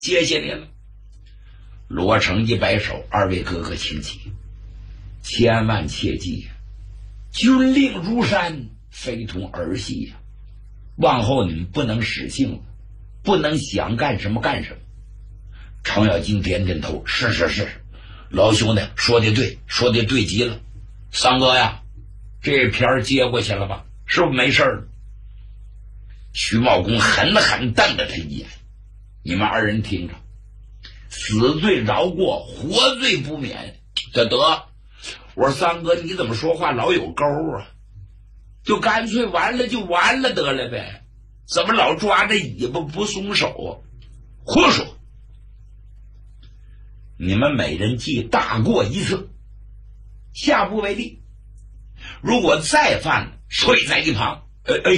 谢谢您了。罗成一摆手，二位哥哥请起，千万切记，军令如山，非同儿戏呀。往后你们不能使性子，不能想干什么干什么。程咬金点点头，是，老兄弟说的对，说的对极了。三哥呀，这片接过去了吧？是不是没事了？徐茂公狠狠瞪了他一眼，你们二人听着，死罪饶过，活罪不免。这得，我说三哥你怎么说话老有钩啊？就干脆完了就完了得了呗，怎么老抓着尾巴不松手啊？胡说！你们每人记大过一次，下不为例。如果再犯了，睡在一旁。